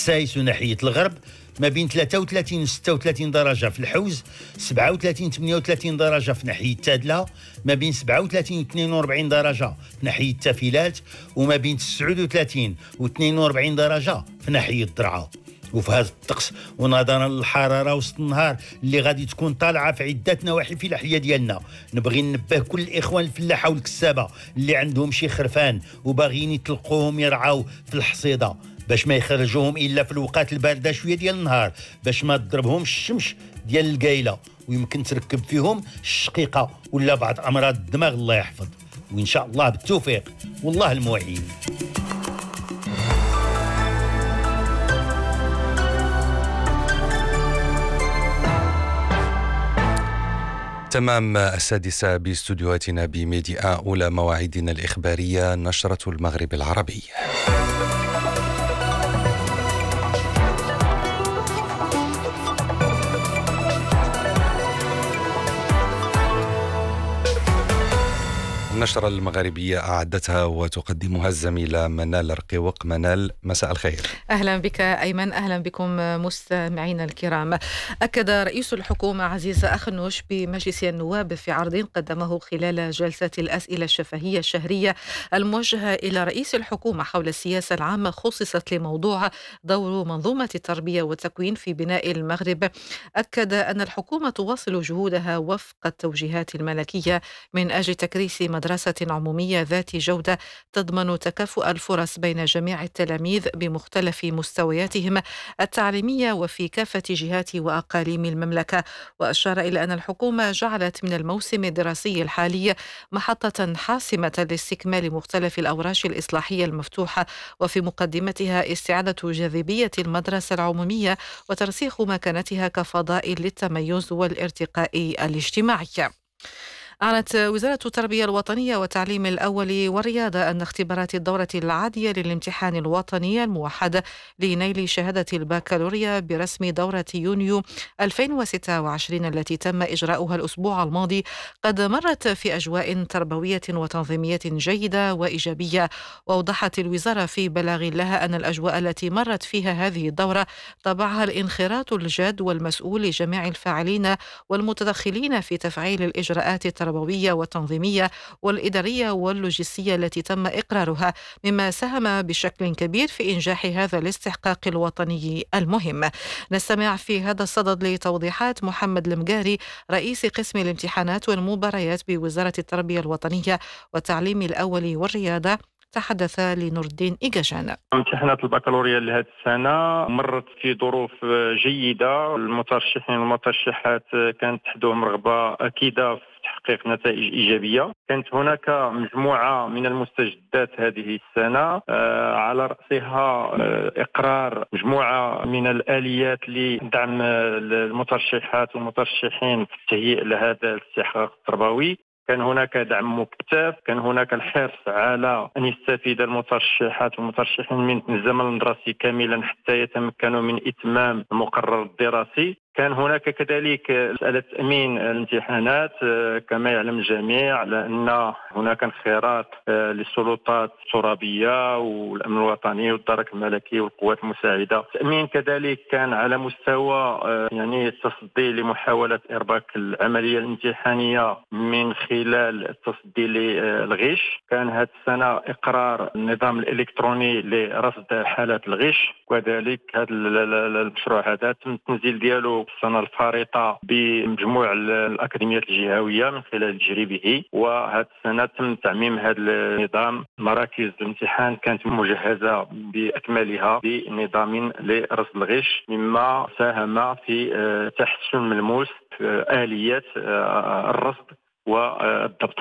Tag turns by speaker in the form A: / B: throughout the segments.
A: السايس وناحية الغرب ما بين 33 و 36 درجة في الحوز، 37 38 درجة في ناحية تادلة، ما بين 37 و 42 درجة في ناحية تافيلات، وما بين 39 و 42 درجة في ناحية درعا. وفي هذا الطقس ونظرا للحراره وسط النهار اللي غادي تكون طالعه في عده نواحي في الاحياء ديالنا، نبغي ننبه كل الاخوان الفلاحه والكسابه اللي عندهم شي خرفان وباغيين يطلقوهم يرعاو في الحصيده باش ما يخرجوهم الا في الوقات البارده شويه ديال النهار، باش ما تضربهمش الشمس ديال القايله ويمكن تركب فيهم الشقيقه ولا بعض امراض الدماغ. الله يحفظ، وان شاء الله بالتوفيق والله المعين.
B: تمام 6 باستوديوهاتنا بميديا أولى مواعيدنا الإخبارية، نشرة المغرب العربي. النشرة المغربية أعدتها وتقدمها الزميلة منال رقيوق. منال، مساء الخير.
C: أهلا بك أيمن، أهلا بكم مستمعينا الكرام. أكد رئيس الحكومة عزيز أخنوش بمجلس النواب في عرض قدمه خلال جلسة الأسئلة الشفهية الشهرية الموجهة إلى رئيس الحكومة حول السياسة العامة، خصصت لموضوع دور منظومة التربية والتكوين في بناء المغرب. أكد أن الحكومة تواصل جهودها وفق التوجيهات الملكية من أجل تكريس مدرسة عمومية ذات جودة تضمن تكافؤ الفرص بين جميع التلاميذ بمختلف مستوياتهم التعليمية وفي كافة جهات وأقاليم المملكة. وأشار إلى أن الحكومة جعلت من الموسم الدراسي الحالي محطة حاسمة لاستكمال مختلف الأوراش الإصلاحية المفتوحة، وفي مقدمتها استعادة جاذبية المدرسة العمومية وترسيخ مكانتها كفضاء للتميز والارتقاء الاجتماعي. أعلنت وزارة التربية الوطنية والتعليم الأول والرياضة أن اختبارات الدورة العادية للامتحان الوطني الموحد لنيل شهادة البكالوريا برسم دورة يونيو 2026 التي تم إجراؤها الأسبوع الماضي قد مرت في أجواء تربوية وتنظيمية جيدة وإيجابية. وأوضحت الوزارة في بلاغ لها أن الأجواء التي مرت فيها هذه الدورة طبعها الانخراط الجاد والمسؤول لجميع الفاعلين والمتدخلين في تفعيل الإجراءات التربوية والتنظيمية والإدارية واللوجستية التي تم إقرارها، مما ساهم بشكل كبير في إنجاح هذا الاستحقاق الوطني المهم. نستمع في هذا الصدد لتوضيحات محمد المقاري رئيس قسم الامتحانات والمباريات بوزارة التربية الوطنية والتعليم الأول والرياضة، تحدث لنور الدين إيجاجان.
D: امتحانات البكالوريا لهذه السنة مرت في ظروف جيدة. المترشحين والمترشحات كانت تحدهم رغبة أكيدة في تحقيق نتائج إيجابية. كانت هناك مجموعة من المستجدات هذه السنة، على رأسها إقرار مجموعة من الآليات لدعم المترشحات والمترشحين في التهيئ لهذا الاستحقاق التربوي. كان هناك دعم مكثف، كان هناك الحرص على أن يستفيد المترشحات والمترشحين من الزمن الدراسي كاملا حتى يتمكنوا من إتمام المقرر الدراسي. كان هناك كذلك مسألة تأمين الامتحانات كما يعلم الجميع، لأن هناك انخراط للسلطات الترابية والأمن الوطني والدرك الملكي والقوات المساعدة. تأمين كذلك كان على مستوى التصدي لمحاولة إرباك العملية الامتحانية من خلال التصدي للغش. كان هذه السنة إقرار النظام الإلكتروني لرصد حالات الغش، وكذلك هذا المشروع هذا تم التنزيل ديالو السنة الفارطة بمجموع الأكاديميات الجهوية من خلال تجريبه. وهذه السنة تم تعميم هذا النظام. مراكز الامتحان كانت مجهزة بأكملها بنظام لرصد الغش، مما ساهم في تحسن ملموس في آليات الرصد والضبط.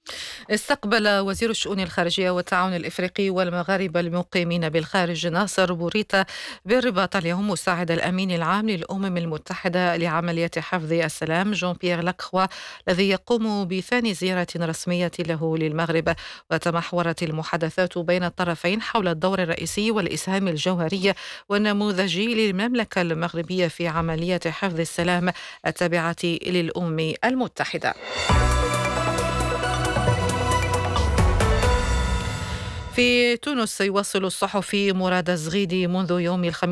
C: استقبل وزير الشؤون الخارجية والتعاون الإفريقي والمغاربة المقيمين بالخارج ناصر بوريتا بالرباط اليوم مساعد الأمين العام للأمم المتحدة لعملية حفظ السلام جون بيير لاكخوا، الذي يقوم بثاني زيارة رسمية له للمغرب. وتمحورت المحادثات بين الطرفين حول الدور الرئيسي والإسهام الجوهري والنموذجي للمملكة المغربية في عملية حفظ السلام التابعة للأمم المتحدة. في تونس يواصل الصحفي مراد الزغيدي منذ يوم الخميس